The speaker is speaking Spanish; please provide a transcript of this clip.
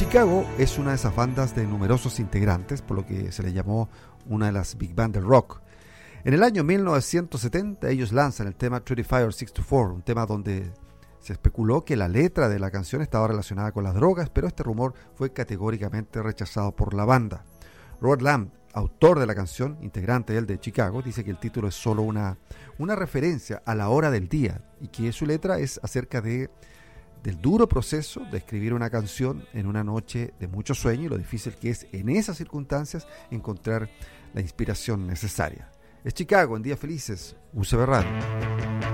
Chicago es una de esas bandas de numerosos integrantes, por lo que se le llamó una de las big band del rock. En el año 1970 ellos lanzan el tema 35 or 64, un tema donde se especuló que la letra de la canción estaba relacionada con las drogas, pero este rumor fue categóricamente rechazado por la banda. Robert Lamb, autor de la canción, integrante él de Chicago, dice que el título es solo una referencia a la hora del día y que su letra es acerca del duro proceso de escribir una canción en una noche de mucho sueño y lo difícil que es en esas circunstancias encontrar la inspiración necesaria. Es Chicago en Días Felices, UCB Radio.